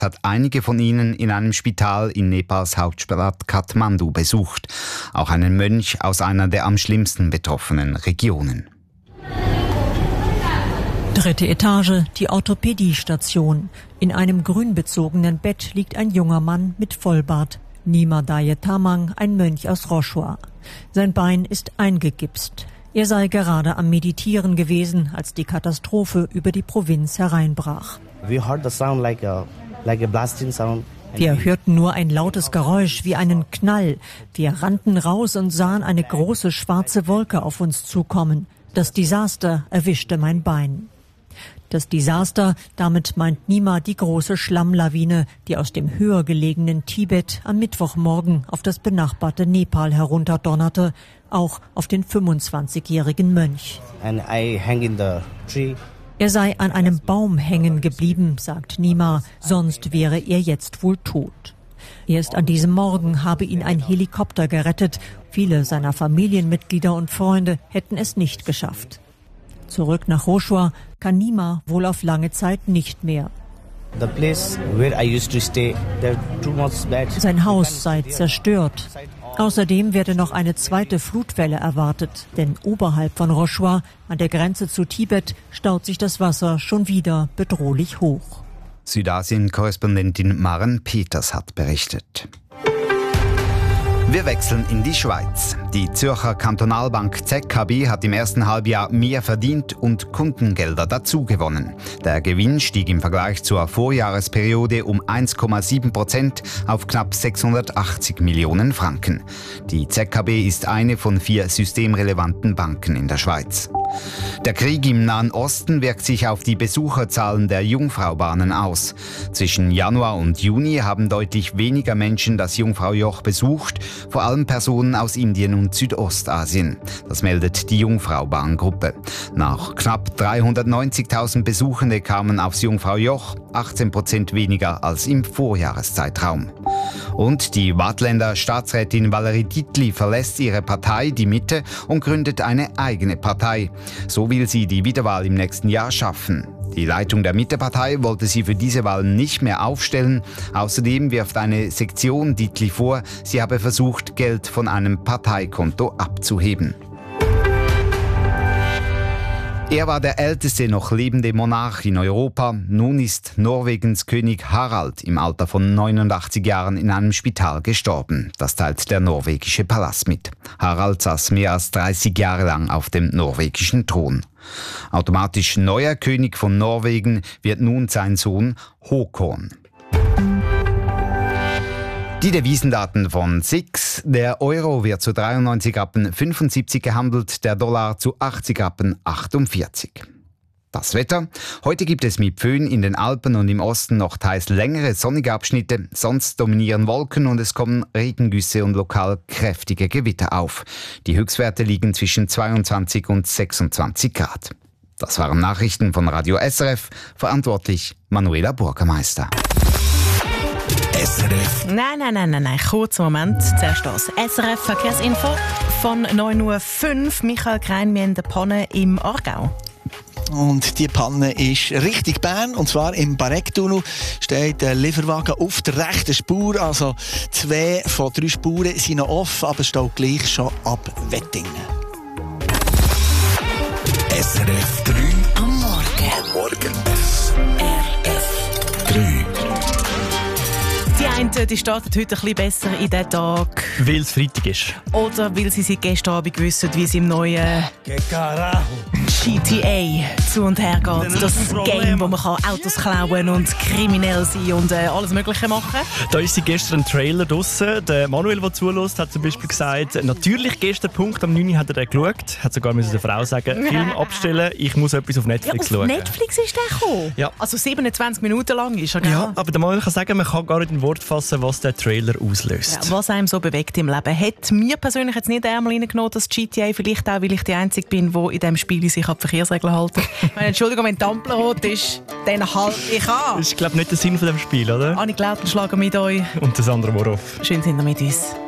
hat einige von ihnen in einem Spital in Nepals Hauptstadt Kathmandu besucht. Auch einen Mönch aus einer der am schlimmsten betroffenen Regionen. 3. Etage, die Orthopädiestation. In einem grünbezogenen Bett liegt ein junger Mann mit Vollbart. Nima Daye Tamang, ein Mönch aus Roshua. Sein Bein ist eingegipst. Er sei gerade am Meditieren gewesen, als die Katastrophe über die Provinz hereinbrach. Wir hörten nur ein lautes Geräusch wie einen Knall. Wir rannten raus und sahen eine große schwarze Wolke auf uns zukommen. Das Desaster erwischte mein Bein. Das Desaster, damit meint Nima die große Schlammlawine, die aus dem höher gelegenen Tibet am Mittwochmorgen auf das benachbarte Nepal herunterdonnerte, auch auf den 25-jährigen Mönch. Er sei an einem Baum hängen geblieben, sagt Nima, sonst wäre er jetzt wohl tot. Erst an diesem Morgen habe ihn ein Helikopter gerettet. Viele seiner Familienmitglieder und Freunde hätten es nicht geschafft. Zurück nach Roshua kann Nima wohl auf lange Zeit nicht mehr. Sein Haus sei zerstört. Außerdem werde noch eine zweite Flutwelle erwartet, denn oberhalb von Roshua, an der Grenze zu Tibet, staut sich das Wasser schon wieder bedrohlich hoch. Südasien-Korrespondentin Maren Peters hat berichtet. Wir wechseln in die Schweiz. Die Zürcher Kantonalbank ZKB hat im ersten Halbjahr mehr verdient und Kundengelder dazugewonnen. Der Gewinn stieg im Vergleich zur Vorjahresperiode um 1,7% auf knapp 680 Millionen Franken. Die ZKB ist eine von 4 systemrelevanten Banken in der Schweiz. Der Krieg im Nahen Osten wirkt sich auf die Besucherzahlen der Jungfraubahnen aus. Zwischen Januar und Juni haben deutlich weniger Menschen das Jungfraujoch besucht, vor allem Personen aus Indien und Südostasien. Das meldet die Jungfraubahn-Gruppe. Nach knapp 390.000 Besuchende kamen aufs Jungfraujoch, 18% weniger als im Vorjahreszeitraum. Und die Waadtländer Staatsrätin Valerie Dietli verlässt ihre Partei, die Mitte, und gründet eine eigene Partei. So will sie die Wiederwahl im nächsten Jahr schaffen. Die Leitung der Mittepartei wollte sie für diese Wahl nicht mehr aufstellen. Außerdem wirft eine Sektion Dietli vor, sie habe versucht, Geld von einem Parteikonto abzuheben. Er war der älteste noch lebende Monarch in Europa. Nun ist Norwegens König Harald im Alter von 89 Jahren in einem Spital gestorben. Das teilt der norwegische Palast mit. Harald saß mehr als 30 Jahre lang auf dem norwegischen Thron. Automatisch neuer König von Norwegen wird nun sein Sohn Håkon. Die Devisendaten von SIX. Der Euro wird zu 93,75 gehandelt, der Dollar zu 80,48. Das Wetter. Heute gibt es mit Föhn in den Alpen und im Osten noch teils längere sonnige Abschnitte. Sonst dominieren Wolken und es kommen Regengüsse und lokal kräftige Gewitter auf. Die Höchstwerte liegen zwischen 22 und 26 Grad. Das waren Nachrichten von Radio SRF. Verantwortlich Manuela Burgermeister. SRF. Nein. Kurzen Moment. Zuerst das SRF Verkehrsinfo von 9.05 Uhr. Michael Krein, wir haben eine Panne im Aargau. Und die Panne ist Richtung Bern, und zwar im Barecktunnel steht der Lieferwagen auf der rechten Spur. Also 2 von 3 Spuren sind noch offen, aber steht gleich schon ab Wettingen. SRF 3 am Morgen. SRF 3. Die einen die starten heute ein bisschen besser in diesen Tag. Weil es Freitag ist. Oder weil sie seit gestern Abend wissen, wie es im neuen GTA zu und her geht. Das Game, wo man Autos klauen und kriminell sein und alles Mögliche machen. Da ist gestern ein Trailer draussen. Der Manuel, der zuhört, hat zum Beispiel gesagt, natürlich gestern Punkt am 9 hat er den geschaut. Hat sogar der Frau sagen, Film abstellen, ich muss etwas auf Netflix schauen. Auf Netflix ist der gekommen? Ja. Also 27 Minuten lang ist er, gell? Ja, aber der Manuel kann sagen, man kann gar nicht in Wort fassen, was der Trailer auslöst. Ja, was einem so bewegt im Leben. Hat mir persönlich jetzt nicht Ärmel reingenommen, das GTA, vielleicht auch, weil ich die Einzige bin, die in diesem Spiel sich an die Verkehrsregeln hält. Entschuldigung, wenn die Ampel rot ist, dann halt ich an. Das ist, glaube ich, nicht der Sinn von dem Spiel, oder? Anni Glauten, schlagen mit euch. Und das andere Worauf. Schön sind ihr mit uns.